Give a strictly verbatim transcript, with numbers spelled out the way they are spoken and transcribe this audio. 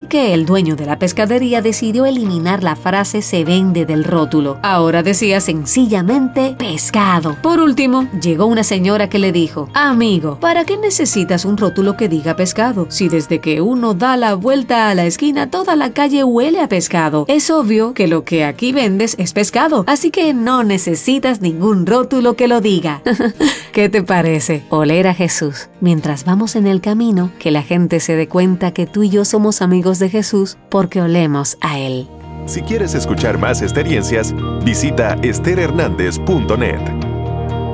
que el dueño de la pescadería decidió eliminar la frase "se vende" del rótulo. Ahora decía sencillamente pescado. Por último, llegó una señora que le dijo: amigo, ¿para qué necesitas un rótulo que diga pescado? Si desde que uno da la vuelta a la esquina toda la calle huele a pescado. Es obvio que lo que aquí vendes es pescado, así que no necesitas ningún rótulo que lo diga. ¿Qué te parece? Oler a Jesús. Mientras vamos en el camino, que la gente se dé cuenta que tú y yo somos amigos de Jesús porque olemos a Él. Si quieres escuchar más experiencias, visita ester hernandez punto net.